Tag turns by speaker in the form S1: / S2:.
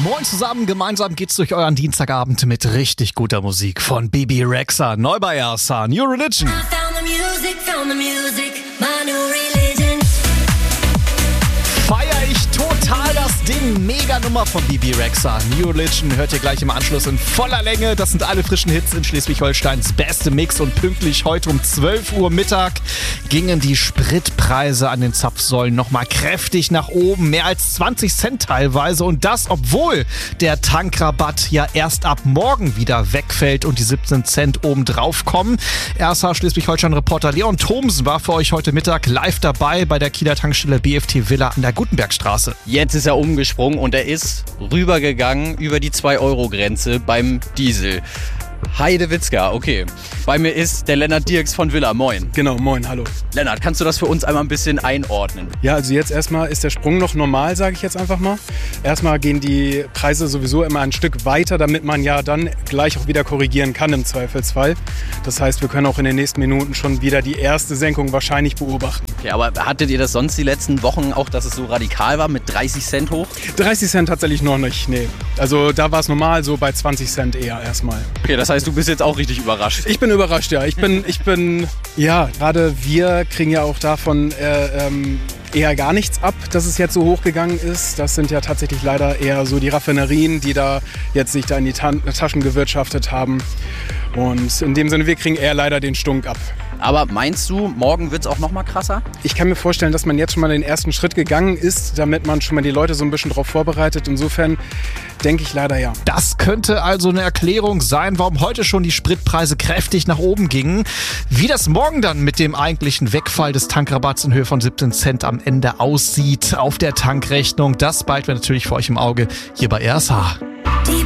S1: Moin zusammen, gemeinsam geht's durch euren Dienstagabend mit richtig guter Musik von Bebe Rexha, neu bei RSA, New Religion. Feier ich total das Ding. Mega-Nummer von Bebe Rexha. New Religion hört ihr gleich im Anschluss in voller Länge. Das sind alle frischen Hits in Schleswig-Holsteins beste Mix. Und pünktlich heute um 12 Uhr Mittag gingen die Spritpreise an den Zapfsäulen nochmal kräftig nach oben. Mehr als 20 Cent teilweise. Und das, obwohl der Tankrabatt ja erst ab morgen wieder wegfällt und die 17 Cent obendrauf kommen. RSA Schleswig-Holstein-Reporter Leon Thomsen war für euch heute Mittag live dabei bei der Kieler Tankstelle BFT Villa an der Gutenbergstraße.
S2: Jetzt ist er umgesprungen und er ist rübergegangen über die 2-Euro-Grenze beim Diesel. Heidewitzka, okay. Bei mir ist der Lennart Dirks von Villa. Moin.
S3: Genau, moin, hallo.
S2: Lennart, kannst du das für uns einmal ein bisschen einordnen?
S3: Ja, also jetzt erstmal ist der Sprung noch normal, sage ich jetzt einfach mal. Erstmal gehen die Preise sowieso immer ein Stück weiter, damit man ja dann gleich auch wieder korrigieren kann im Zweifelsfall. Das heißt, wir können auch in den nächsten Minuten schon wieder die erste Senkung wahrscheinlich beobachten.
S2: Okay, aber hattet ihr das sonst die letzten Wochen auch, dass es so radikal war mit 30 Cent hoch?
S3: 30 Cent tatsächlich noch nicht, nee. Also da war es normal, so bei 20 Cent eher erstmal.
S2: Okay, das heißt, du bist jetzt auch richtig überrascht.
S3: Ich bin überrascht, ja. Ich bin, ja, gerade wir kriegen ja auch davon eher gar nichts ab, dass es jetzt so hochgegangen ist. Das sind ja tatsächlich leider eher so die Raffinerien, die da jetzt sich da in die Taschen gewirtschaftet haben. Und in dem Sinne, wir kriegen eher leider den Stunk ab.
S2: Aber meinst du, morgen wird es auch noch mal krasser?
S3: Ich kann mir vorstellen, dass man jetzt schon mal den ersten Schritt gegangen ist, damit man schon mal die Leute so ein bisschen darauf vorbereitet. Insofern denke ich leider ja.
S1: Das könnte also eine Erklärung sein, warum heute schon die Spritpreise kräftig nach oben gingen. Wie das morgen dann mit dem eigentlichen Wegfall des Tankrabatts in Höhe von 17 Cent am Ende aussieht auf der Tankrechnung, das behalten wir natürlich für euch im Auge hier bei RSA.